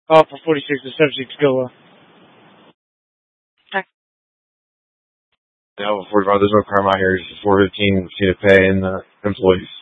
For 46 to 76 go. Okay. Yeah, well, 45, there's no crime out here. It's just 415 to pay and the employees.